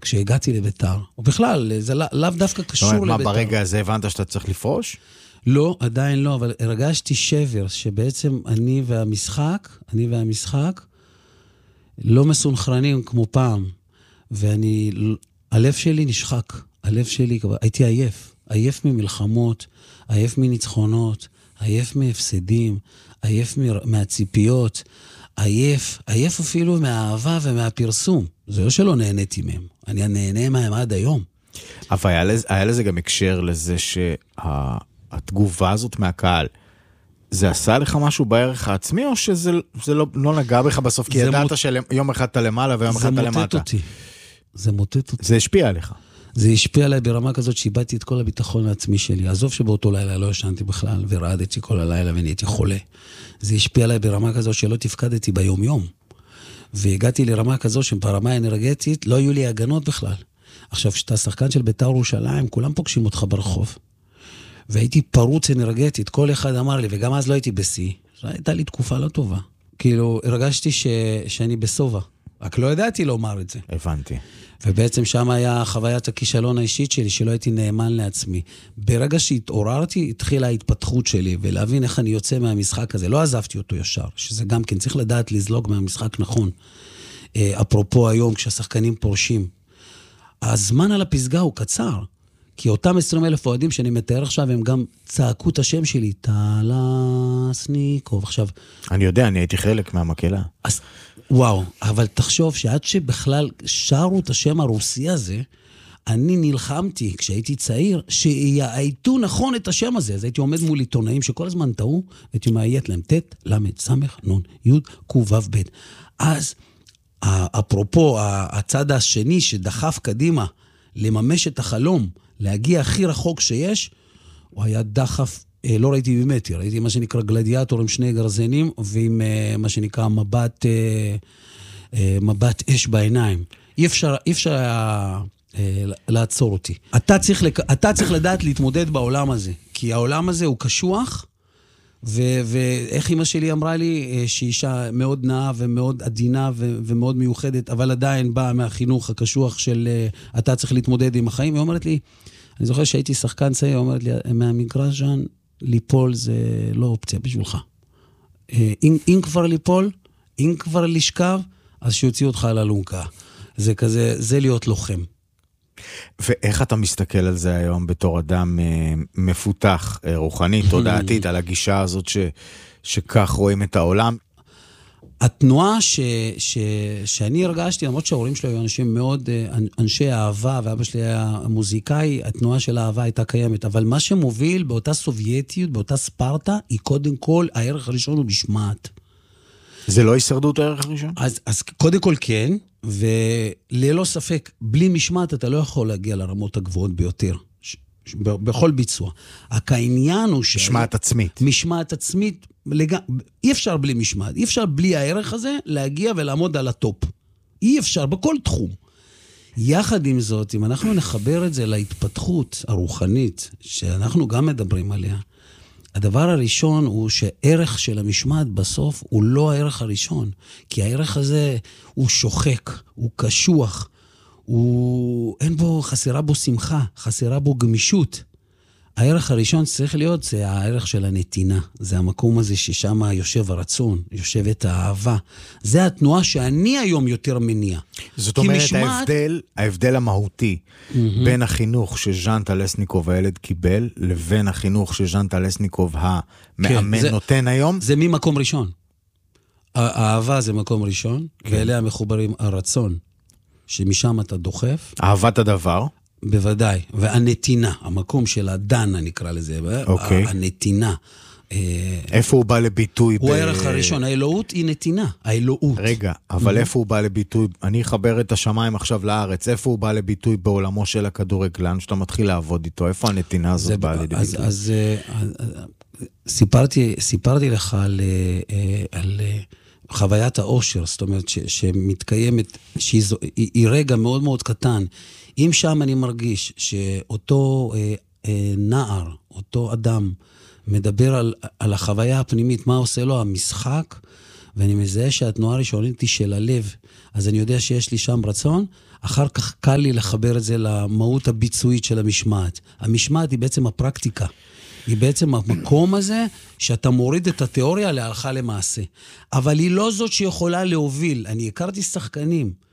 כשהגעתי לביתר, ובכלל, זה לאו דווקא קשור לביתר. מה, ברגע הזה הבנת שאתה צריך לפרוש? לא, עדיין לא, אבל הרגשתי שבר, שבעצם אני והמשחק, לא מסונכרנים כמו פעם, הלב שלי נשחק, הייתי עייף ממלחמות, עייף מניצחונות, עייף מהפסדים, עייף מהציפיות, עייף אפילו מהאהבה ומהפרסום. זה לא שלא נהניתי מהם, אני נהנה מהם עד היום. אבל היה לזה גם הקשר לזה שהתגובה הזאת מהקהל, זה עשה לך משהו בערך העצמי, או שזה לא נגע בך בסוף, כי ידעת שיום אחד אתה למעלה ויום אחד אתה למטה? זה מוטט אותי. זה השפיע עליך. זה השפיע עליי ברמה כזאת שאיבדתי את כל הביטחון העצמי שלי. עזוב שבאותו לילה לא ישנתי בכלל, ורעדתי כל הלילה ונהייתי חולה. זה השפיע עליי ברמה כזאת שלא תפקדתי ביום-יום. והגעתי לרמה כזאת שברמה האנרגטית לא היו לי הגנות בכלל. עכשיו, כשאתה שחקן של בית"ר ירושלים, כולם פוגשים אותך ברחוב. והייתי פרוץ אנרגטית, כל אחד אמר לי, וגם אז לא הייתי בסי. הייתה לי תקופה לא טובה. כאילו, הרגשתי שאני בסובה. רק לא ידעתי לומר את זה. הבנתי. ובעצם שם היה חוויית הכישלון האישית שלי, שלא הייתי נאמן לעצמי. ברגע שהתעוררתי, התחילה ההתפתחות שלי, ולהבין איך אני יוצא מהמשחק הזה. לא עזבתי אותו ישר, שזה גם כן צריך לדעת לזלוג מהמשחק נכון. אפרופו היום, כשהשחקנים פורשים. הזמן על הפסגה הוא קצר, כי אותם 20,000 אוהדים שאני מתאר עכשיו, הם גם צעקו את השם שלי, טלסניקוב. עכשיו... אני יודע, אני הייתי חלק מהמקהלה. אז... וואו, אבל תחשוב שעד שבכלל שרו את השם הרוסי הזה, אני נלחמתי כשהייתי צעיר, שיעייתו נכון את השם הזה. אז הייתי עומד מול עיתונאים שכל הזמן טעו, הייתי מעיית להם ת' למד סמך נון י' ק' ו' ב'. אז אפרופו הצד השני שדחף קדימה לממש את החלום, להגיע הכי רחוק שיש, הוא היה דחף, לא ראיתי במטר, ראיתי מה שנקרא גלדיאטור עם שני גרזנים, ועם מה שנקרא מבט אש בעיניים. אי אפשר לעצור אותי. אתה צריך לדעת להתמודד בעולם הזה, כי העולם הזה הוא קשוח, ואיך אמא שלי אמרה לי, שהיא אישה מאוד נאה ומאוד עדינה ומאוד מיוחדת, אבל עדיין באה מהחינוך הקשוח של אתה צריך להתמודד עם החיים, היא אומרת לי, אני זוכר שהייתי שחקן צעיר, היא אומרת לי, מהמגרש ז'אן, ליפול זה לא אופציה בשבילך. אם כבר ליפול, אם כבר לשכב, אז שיוציא אותך על אלונקה. זה כזה, זה להיות לוחם. ואיך אתה מסתכל על זה היום בתור אדם מפותח, רוחנית, תודעתית, על הגישה הזאת שכך רואים את העולם? התנועה שאני הרגשתי, למרות שההורים שלי היו אנשים מאוד, אנשי אהבה, ואבא שלי היה מוזיקאי, התנועה של האהבה הייתה קיימת, אבל מה שמוביל באותה סובייטיות, באותה ספרטה, היא קודם כל, הערך הראשון הוא משמעת. זה לא הישרדות הערך הראשון? אז קודם כל כן, וללא ספק, בלי משמעת אתה לא יכול להגיע לרמות הגבוהות ביותר, בכל ביצוע. העניין הוא משמעת עצמית. משמעת עצמית, אי אפשר בלי משמעת, אי אפשר בלי הערך הזה להגיע ולעמוד על הטופ. אי אפשר, בכל תחום. יחד עם זאת, אם אנחנו נחבר את זה להתפתחות הרוחנית, שאנחנו גם מדברים עליה, הדבר הראשון הוא שערך של המשמעת בסוף הוא לא הערך הראשון, כי הערך הזה הוא שוחק, הוא קשוח, אין בו, חסרה בו שמחה, חסרה בו גמישות. הערך הראשון שצריך להיות זה הערך של הנתינה, זה המקום הזה ששם יושב הרצון, יושבת האהבה. זה התנועה שאני היום יותר מניע. זאת אומרת, ההבדל המהותי בין החינוך שז'אן טלסניקוב הילד קיבל, לבין החינוך שז'אן טלסניקוב המאמן נותן היום? זה ממקום ראשון. האהבה זה מקום ראשון, ואליה מחוברים הרצון, שמשם אתה דוחף. אהבת הדבר. בוודאי, והנתינה, המקום של הדנה נקרא לזה, הנתינה. איפה הוא בא לביטוי? הוא הערך הראשון, האלוהות היא נתינה, האלוהות. רגע, אבל איפה הוא בא לביטוי? אני אחבר את השמיים עכשיו לארץ, איפה הוא בא לביטוי בעולמו של הכדורגלן, שאתה מתחיל לעבוד איתו? איפה הנתינה הזאת באה לביטוי? אז סיפרתי לך על חוויית האושר, זאת אומרת שמתקיימת, שהיא רגע מאוד מאוד קטן. אם שם אני מרגיש שאותו נער, אותו אדם, מדבר על החוויה הפנימית, מה עושה לו המשחק, ואני מזהה שהתנועה הראשונית היא של הלב, אז אני יודע שיש לי שם רצון, אחר כך קל לי לחבר את זה למהות הביצועית של המשמעת. המשמעת היא בעצם הפרקטיקה. היא בעצם המקום הזה שאתה מוריד את התיאוריה להלכה למעשה. אבל היא לא זאת שיכולה להוביל. אני הכרתי שחקנים